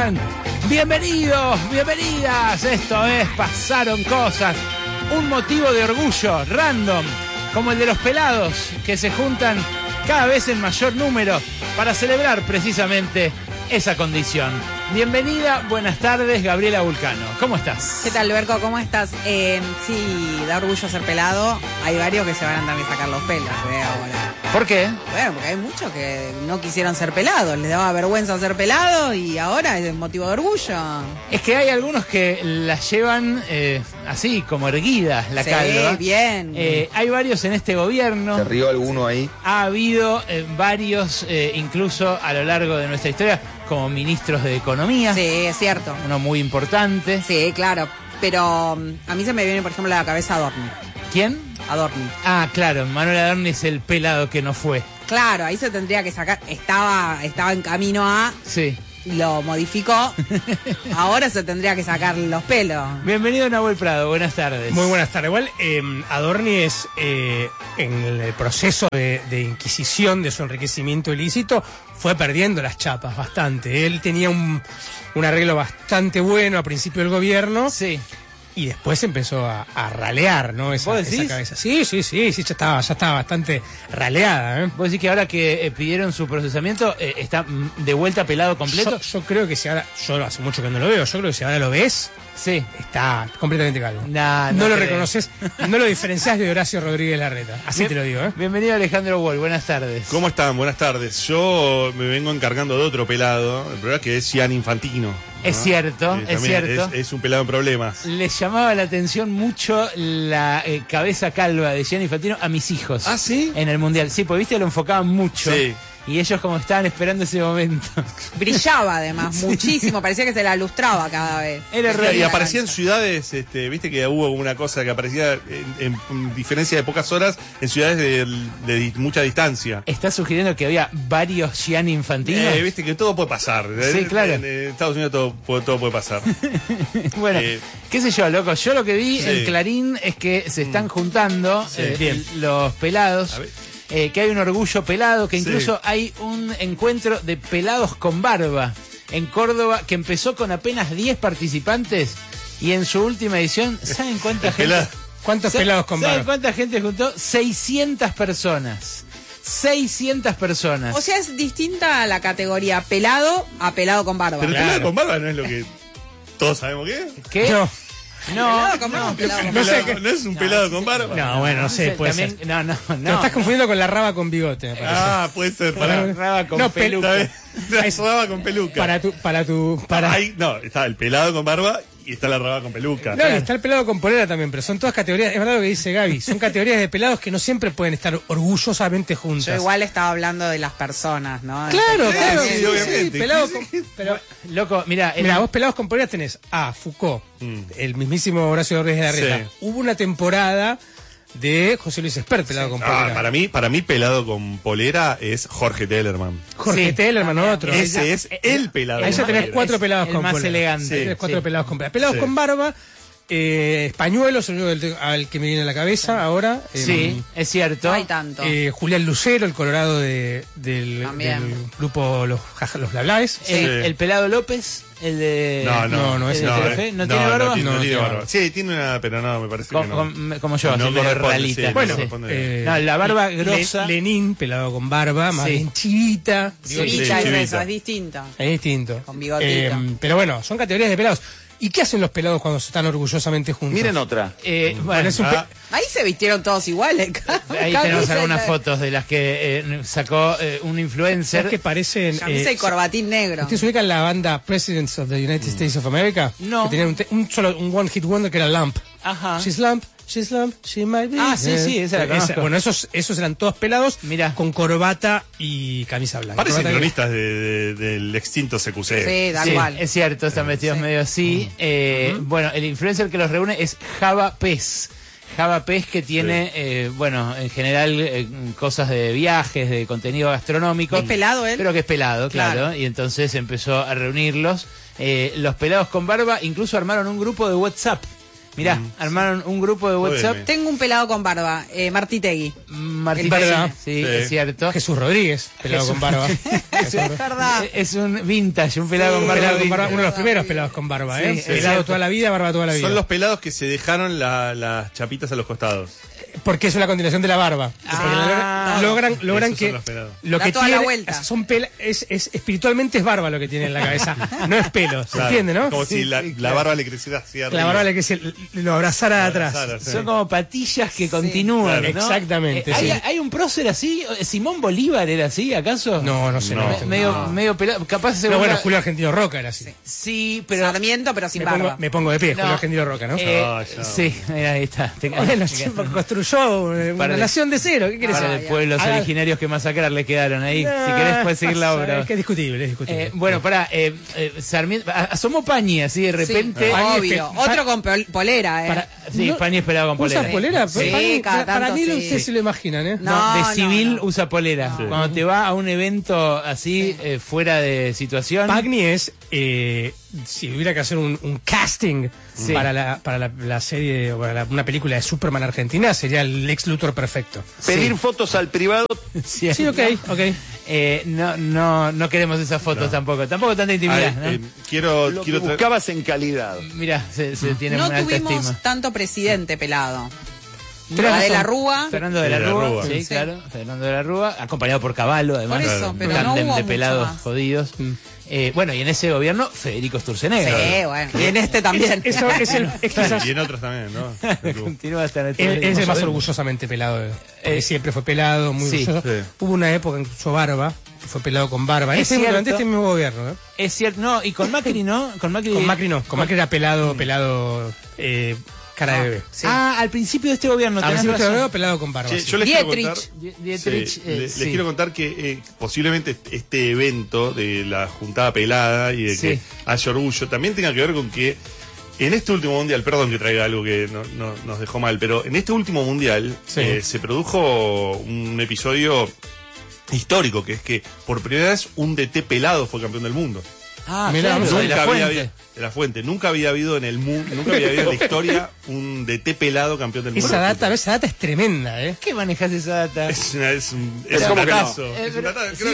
están? Bienvenidos, bienvenidas. Esto es Pasaron Cosas. Un motivo de orgullo random, como el de los pelados, que se juntan cada vez en mayor número para celebrar precisamente esa condición. Bienvenida, buenas tardes, Gabriela Vulcano. ¿Cómo estás? ¿Qué tal, Berco? ¿Cómo estás? Sí, da orgullo ser pelado. Hay varios que se van a andar a sacar los pelos, ahora. ¿Por qué? Bueno, porque hay muchos que no quisieron ser pelados. Les daba vergüenza ser pelado y ahora es motivo de orgullo. Es que hay algunos que las llevan así, como erguidas, la calva. Sí, bien. Hay varios en este gobierno. ¿Se rió alguno ahí? Ha habido varios, incluso a lo largo de nuestra historia, como ministros de Economía. Sí, es cierto. Uno muy importante. Sí, claro. Pero a mí se me viene, por ejemplo, a la cabeza Adorni. ¿Quién? Adorni. Ah, claro, Manuel Adorni es el pelado que no fue. Claro, ahí se tendría que sacar. Estaba en camino a... Sí. Lo modificó. Ahora se tendría que sacar los pelos. Bienvenido, Nahuel Prado, buenas tardes. Muy buenas tardes. Igual, Adorni es, en el proceso de inquisición de su enriquecimiento ilícito, fue perdiendo las chapas bastante. Él tenía un arreglo bastante bueno a principio del gobierno. Sí. Y después empezó a ralear, ¿no? Esa cabeza. Sí, ya estaba bastante raleada, ¿eh? ¿Vos decís que ahora que pidieron su procesamiento, está de vuelta pelado completo? Yo creo que si ahora, yo hace mucho que no lo veo, yo creo que si ahora lo ves, sí, está completamente calvo. No lo reconoces, no lo diferenciás de Horacio Rodríguez Larreta. Así te lo digo, ¿eh? Bienvenido, Alejandro Wall, buenas tardes. ¿Cómo están? Buenas tardes. Yo me vengo encargando de otro pelado, el problema es que es Gianni Infantino, ¿no? Es cierto, es cierto. Es un pelado en problemas. Les llamaba la atención mucho la cabeza calva de Gianni Infantino a mis hijos. ¿Ah, sí? En el Mundial. Sí, porque viste, lo enfocaban mucho. Sí. Y ellos como estaban esperando ese momento. Brillaba además, muchísimo, parecía que se la lustraba cada vez. Y aparecía en ciudades, viste que hubo una cosa que aparecía en diferencia de pocas horas, en ciudades de mucha distancia. ¿Estás sugiriendo que había varios Gianni Infantinos? Viste que todo puede pasar. Sí, claro. En Estados Unidos todo puede pasar. Bueno, qué sé yo, loco. Yo lo que vi sí. en Clarín es que se están juntando los pelados. Que hay un orgullo pelado, que incluso hay un encuentro de pelados con barba en Córdoba que empezó con apenas 10 participantes y en su última edición, ¿saben cuánta gente? ¿Cuántos pelados con barba? ¿Saben cuánta gente juntó? 600 personas. 600 personas. O sea, es distinta a la categoría pelado a pelado con barba. Pero pelado con barba no es lo que todos sabemos que es. ¿Qué? No. No, ¿No es un pelado con barba? No, bueno, no sé, puede ser. No. Lo estás confundiendo con la raba con bigote, me parece. Ah, puede ser. Para Raba con peluca. La raba con peluca. Ahí, no, está el pelado con barba y está la raba con peluca. No, y está el pelado con polera también, pero son todas categorías, es verdad lo que dice Gaby, son categorías de pelados que no siempre pueden estar orgullosamente juntas. Yo igual estaba hablando de las personas, ¿no? Claro, sí, obviamente. Pelado con, pero, loco, mira, vos pelados con polera tenés a Foucault, el mismísimo Horacio Rodríguez Larreta. Sí. Hubo una temporada de José Luis Espert, pelado con polera. Para mí pelado con polera es Jorge Tellerman. Jorge Tellerman, otro. Ese es el pelado. Ahí ya tenés 4 pelados con más polera. elegante. Tenés 4 pelados con polera. Pelados con barba, Españuelos, el único al que me viene a la cabeza ahora. Sí, es cierto. No hay tanto. Julián Lucero, el colorado del grupo Los Blablaes. El pelado López, el de... No, ese ¿No tiene barba? No tiene barba. Sí, tiene una, pero no, me parece que no. Como yo, No así de corresponde, ralita. sí, Bueno, no, la barba grosa. Lenin, pelado con barba, más bien chivita. Chivita, Sí, es eso, es distinto. Es distinto. Con bigotito. Pero bueno, son categorías de pelados. ¿Y qué hacen los pelados cuando están orgullosamente juntos? Miren otra. Bueno, es un Ahí se vistieron todos iguales. ahí tenemos algunas fotos de las que sacó un influencer. ¿Sabes que parecen? Camisa y corbatín negro. ¿Ustedes ubican la banda Presidents of the United States of America? No. Que tenían un one hit wonder que era Lamp. Ajá. She's Lamp, she might be. Ah, sí, esa la conozco. Bueno, esos eran todos pelados. Mirá. Con corbata y camisa blanca. Parecen Corbata cronistas del extinto CQC. Sí, tal Sí, cual. es cierto, están vestidos medio así. Bueno, el influencer que los reúne es Java Pez. Java Pez, que tiene, en general cosas de viajes, de contenido gastronómico. ¿Es pelado él? Creo que es pelado, claro. Claro. Y entonces empezó a reunirlos. Los pelados con barba incluso armaron un grupo de WhatsApp Mirá, armaron un grupo de WhatsApp. Jódeme. Tengo un pelado con barba, Martí Tegui. Martín, verdad. sí, Sí. es cierto. Jesús Rodríguez, pelado con barba. Es verdad. Es un vintage, un pelado Sí. con barba. Pelado con barba, vintage. uno de los primeros pelados con barba, ¿eh? Sí, es Pelado cierto. toda la vida, barba toda la vida. Son los pelados que se dejaron las chapitas a los costados. Porque es una continuación de la barba. Ah, Porque logran esos que son los pelados. lo Da que toda la tiene vuelta. es espiritualmente es barba lo que tiene en la cabeza, no es pelo, ¿se Claro, entiende, no? Como si la barba le creciera hacia arriba. La barba le que lo abrazara de atrás. Abrazara, sí. Son como patillas que continúan, Claro. ¿no? Exactamente, ¿Hay, sí. ¿Hay un prócer así? ¿Simón Bolívar era así, acaso? No sé, No. Medio pelado. Capaz se Pero bueno, Julio Argentino Roca era así. Sí, pero... Sarmiento, pero sin Me barba. pongo de pie, No. Julio Argentino Roca, ¿no? ya. Sí, mira, ahí está. Bueno, construyó una Para- nación de cero, ¿qué quieres Para decir? de pueblos Haga- originarios que masacrar le quedaron ahí. Si querés puedes seguir la obra. Es que es discutible, es discutible. Bueno, pará, Sarmiento, asomó Pañi así de repente. Sí, Pañi obvio. es Otro con polera, Para- Sí, No- Pañi es pelado con polera. ¿Usa polera? Sí, Pañi, cada para tanto mí sí. ustedes se lo imaginan, ¿eh? No, de civil no. usa polera. Cuando te va a un evento así, fuera de situación. Pagni es, si hubiera que hacer un casting Sí. para la serie, o para una película de Superman Argentina, sería el Lex Luthor perfecto. Pedir fotos al privado. Sí, Sí, ok. no queremos esas fotos tampoco. Tampoco tanta intimidad. Ay, ¿no? quiero Lo que traer- buscabas en calidad. Mirá, se tiene No una alta tuvimos estima. tanto presidente pelado. Tenés La de la razón. Rúa. Fernando de la Sí, de la Rúa, Rúa. sí, Sí. claro, Fernando de la Rúa, acompañado por Caballo, además. Por eso, Claro. Un pero no tándem hubo de mucho pelados más. jodidos. Bueno, y en ese gobierno, Federico Sturzenegger. Sí, bueno. Y en este también. Eso es es quizás Y en otros también, ¿no? Continúa hasta nuestro es el más gobierno. orgullosamente pelado. Porque siempre fue pelado, muy sí, orgulloso. sí. Hubo una época en que usó barba, que fue pelado con barba. Es Durante cierto. este mismo gobierno, ¿eh? Es cierto, no, y con Macri, ¿no? Con Macri, Con Macri no, con Macri era pelado, cara de bebé. Sí. Ah, al principio de este gobierno, A tenés veces razón. veo pelado con barba. Che, sí. yo les quiero Dietrich. contar, Dietrich, sí, les les quiero contar que posiblemente este evento de la juntada pelada y de Sí. que haya orgullo también tenga que ver con que en este último mundial, perdón que traiga algo que no nos dejó mal, pero en este último mundial Sí. se produjo un episodio histórico, que es que por primera vez un DT pelado fue campeón del mundo. Ah, Mirá, claro, vamos a de la Nunca había fuente. habido- de la fuente. Nunca había habido en el mundo, nunca había habido en la historia un DT pelado campeón del mundo. Esa data es tremenda, ¿eh? ¿Qué manejas esa data? Es un Pero ¿cómo que no? datazo. Es un datazo. Creo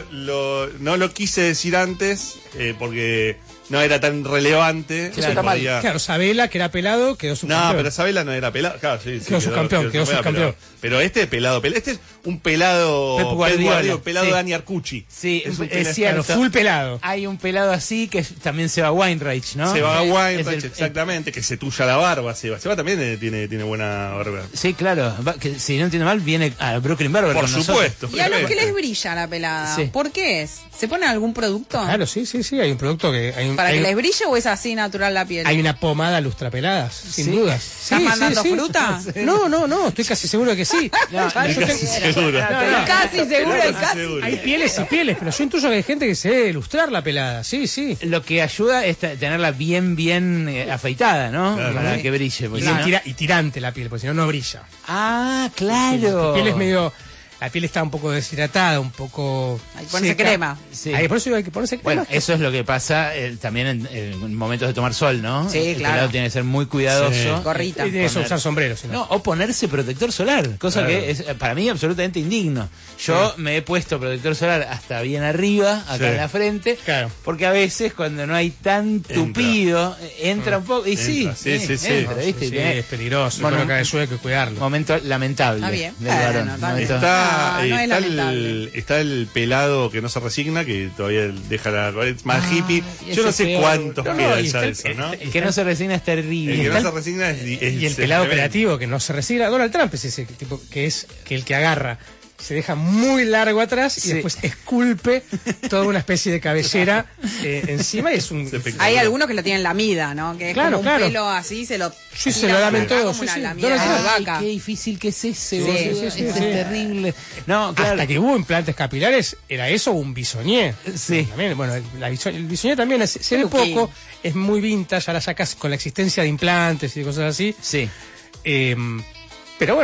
que no lo quise decir antes porque no era tan relevante. Eso está mal. Claro, Sabela, que era pelado, quedó No, subcampeón. pero Sabela no era pelado. Claro, sí, Quedó subcampeón, quedó subcampeón. Pero este es pelado. Este es un pelado. Pep Guardiola, pelado sí. Dani Arcucci. Sí, un es pelado- cierto. Claro, full pelado. Hay un pelado así que también se va a Weinreich, ¿no? Se va a Es Weinreich, el- exactamente, que se tuya la barba. Seba también tiene buena barba. Sí, claro. Que, si no entiendo mal, viene a Brooklyn Barber Por con nosotros. supuesto. ¿Y a los que les brilla la pelada? Sí. ¿Por qué es? ¿Se pone algún producto? Claro, sí, hay un producto que... ¿Para hay, que les brille o es así natural la piel? hay una pomada lustrapeladas, sin Sí. dudas. ¿Estás mandando fruta? No, estoy casi seguro de que sí. No, Ah, yo Casi tengo- seguro. No, Casi seguro, Casi casi. seguro. Hay pieles y pieles, pero yo intuyo que hay gente que se debe ilustrar la pelada, sí. Lo que ayuda es tenerla bien afeitada, ¿no? Claro. Para Sí. que brille. Y, porque si no- y tirante la piel, porque si no, no brilla. Ah, claro. La piel es medio... La piel está un poco deshidratada, un poco... Hay que ponerse seca. crema. Sí. Ahí, por eso hay que ponerse crema. Bueno, eso es lo que pasa también en momentos de tomar sol, ¿no? Sí, El claro. pelado tiene que ser muy cuidadoso. Sí. Gorrita. Y tienes que poner- usar sombrero, si no. No, o ponerse protector solar, cosa Claro. que es para mí absolutamente indigno. Yo me he puesto protector solar hasta bien arriba, acá Sí. en la frente, Claro. porque a veces cuando no hay tan tupido, entra un poco, y sí, Entra, sí, sí. entra, ¿viste? Sí, Tiene es peligroso. Bueno, Bueno, que hay que cuidarlo. momento lamentable Está bien. del Bueno, varón. está Momento- bien. Está, No, no es lamentable. está el pelado que no se resigna, que todavía deja es más Ah, hippie. y Yo no ese sé peor. cuántos No, no, quedan y ya de está eso, ¿no? El que no se resigna es terrible. El que está no el- se resigna es Y el pelado creativo que no se resigna. Donald Tremp es ese tipo que es que el que agarra, se deja muy largo atrás y Sí. después esculpe toda una especie de cabellera encima y es un... Hay algunos que lo tienen lamida, ¿no? Que es Claro, como un claro. pelo así, se lo... Sí, se tira lo lamen por acá todos, como sí, una sí. lamida Donald de Trump. vaca. Qué difícil que es ese, Sí, boludo. sí, Es sí, sí. terrible. No, claro. Hasta que hubo implantes capilares, ¿era eso o un bisoñé? Sí. También, bueno, el bisoñé también se ve Peluquín. poco, es muy vintage, ahora ya casi con la existencia de implantes y cosas así. Sí. Pero bueno,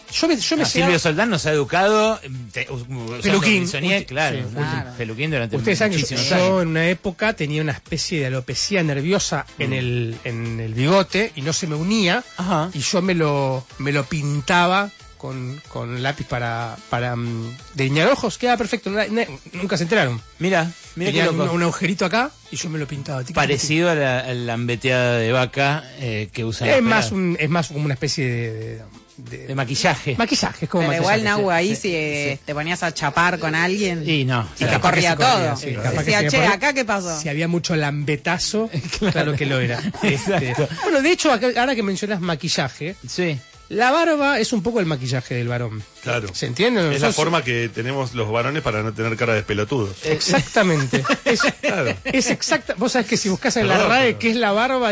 Yo me Silvio Soldán nos ha educado Peluquín. Claro, Sí, claro. peluquín durante Ustedes saben que muchísimos yo años. en una época tenía una especie de alopecia nerviosa en el bigote y no se me unía. Ajá. Y yo me lo pintaba con lápiz para delinear ojos. Quedaba perfecto. Nunca se enteraron. Mira qué Tenía loco. un agujerito acá y yo me lo pintaba. Parecido a la lambeteada de vaca que usan. Es más como una especie de maquillaje. maquillaje. Es como Pero maquillaje. igual, Nau, ahí sí, si te ponías a chapar con alguien, Y no. y te capaz que corría se corría, todo. sí, capaz que Decía, se che, corría. ¿acá qué pasó? Si había mucho lambetazo, claro que lo era. Exacto. Bueno, de hecho, ahora que mencionas maquillaje, Sí. la barba es un poco el maquillaje del varón. Claro. ¿Se entiende? Es la Nosotros- forma que tenemos los varones para no tener cara de pelotudos. Exactamente. Claro. Es exacta. Vos sabés que si buscas en la Perdón, RAE pero- qué es la barba,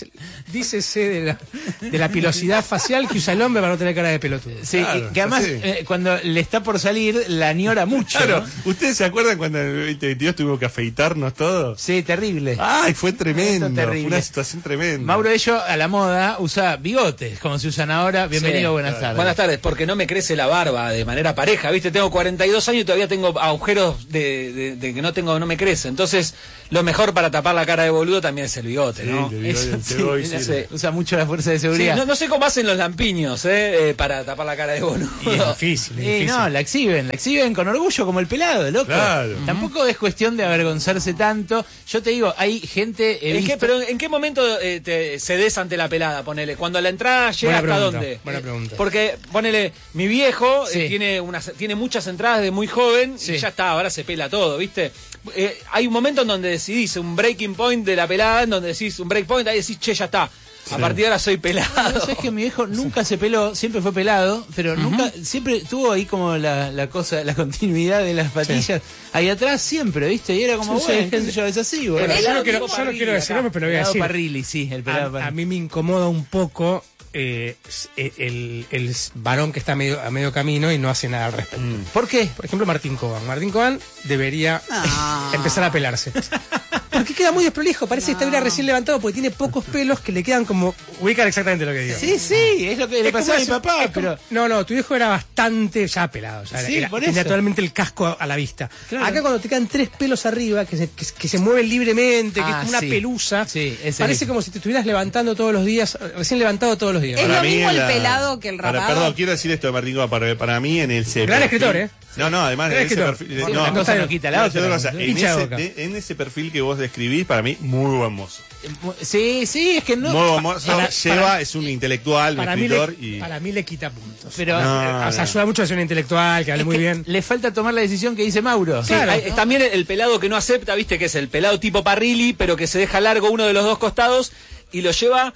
dícese de la pilosidad facial que usa el hombre para no tener cara de pelotudo. Sí, Claro, que además sí. cuando le está por salir la añora mucho. Claro, ¿no? ¿ustedes se acuerdan cuando en el 2022 tuvimos que afeitarnos todos? Sí, terrible. Ay, fue tremendo, Esto terrible. fue una situación tremenda. Mauro Ello a la moda usa bigotes, como se usan ahora. Bienvenido, Sí. buenas tardes. Buenas tardes, porque no me crece la barba de manera pareja, ¿viste? Tengo 42 años y todavía tengo agujeros de que no me crece. Entonces, lo mejor para tapar la cara de boludo también es el bigote, ¿no? Sí, el bigote, Eso el sí, ceboy, sí, sí. usa mucho la fuerza de Sí, seguridad. no sé cómo hacen los lampiños, para tapar la cara de boludo. Y es difícil, es difícil. No, la exhiben con orgullo como el pelado, loco. Claro. Tampoco es cuestión de avergonzarse tanto. Yo te digo, hay gente... Pero ¿en qué momento te cedes ante la pelada? Ponele, cuando la entrada llega Buena hasta pregunta, dónde. buena pregunta. Porque, ponele, mi viejo Sí. tiene muchas entradas de muy joven Sí. y ya está, ahora se pela todo, ¿viste? Hay un momento en donde decidís un breaking point de la pelada, en donde decís un break point, ahí decís, che, ya está. A partir de ahora soy pelado. ¿Sabes que mi viejo nunca se peló, siempre fue pelado, pero nunca, siempre tuvo ahí como la cosa, la continuidad de las patillas ahí atrás siempre, ¿viste? Y era como, Sí, sí, bueno, sí. qué sé yo, es así, bueno. Pero yo no tipo quiero Parrilli decir acá. nombre, pero lo voy a Pelado decir. Parrilli, sí, el pelado A Parrilli. mí me incomoda un poco el varón que está a medio camino y no hace nada al respecto. ¿Por qué? Por ejemplo, Martín Cobán. Martín Cobán debería Ah. empezar a pelarse. Porque queda muy desprolijo, parece que estuviera recién levantado porque tiene pocos pelos que le quedan como... Ubican exactamente lo que digo. Sí, sí, es lo que le Es pasaba a mi como papá, es como- pero... No, tu viejo era bastante ya pelado. Ya Sí, por tenía eso. totalmente el casco a la vista. Claro. Acá cuando te quedan 3 pelos arriba, que se mueven libremente, que es Ah, como una sí. pelusa, Sí, ese parece mismo. como si te estuvieras levantando todos los días, recién levantado todos los días. Es Para lo mí mismo en el pelado que el rapado. Perdón, quiero decir esto de Martín Cobán, para mí en el Gran escritor, ¿eh? No, además Gran en ese escritor. perfil... Sí, no, una cosa no quita la no, otra. otra cosa, en Hincha de Boca. en ese perfil que vos describís, para mí, muy buen mozo. Sí, es que no... Muy buen mozo, es un intelectual, un Para mí, escritor y... para mí le quita puntos. Pero... No. O sea, ayuda mucho a ser un intelectual, que hable es muy que bien. Le falta tomar la decisión que dice Mauro. Sí, Claro. también el pelado que no acepta, viste, que es el pelado tipo Parrilli, pero que se deja largo uno de los dos costados y lo lleva